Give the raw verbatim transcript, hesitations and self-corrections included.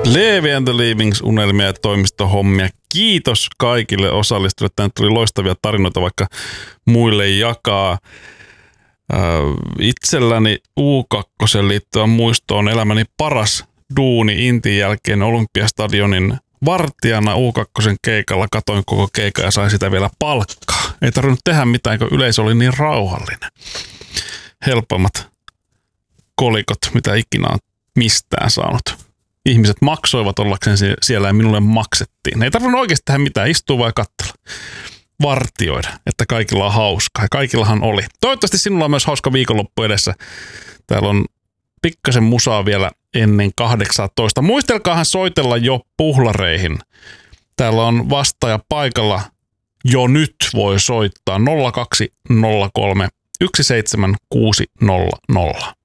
Levi and the Leavings -unelmia ja toimistohommia. Kiitos kaikille osallistujille. Tänne tuli loistavia tarinoita vaikka muille jakaa. Itselläni U kaksi liittyvä muisto on elämäni paras duuni Intin jälkeen Olympiastadionin vartijana U kaksi keikalla. Katoin koko keikan ja sain sitä vielä palkkaa. Ei tarvinnut tehdä mitään, kun yleisö oli niin rauhallinen. Helpommat kolikot, mitä ikinä on mistään saanut. Ihmiset maksoivat ollakseen siellä ja minulle maksettiin. Ei tarvinnut oikeasti tehdä mitään, istua vai katsella. Vartioida, että kaikilla on hauskaa. Ja kaikillahan oli. Toivottavasti sinulla on myös hauska viikonloppu edessä. Täällä on pikkasen musaa vielä ennen kahdeksantoista. Muistelkaahan soitella jo puhlareihin. Täällä on vastaaja paikalla. Jo nyt voi soittaa nolla kaksi nolla kolme yksi seitsemän kuusi nolla nolla.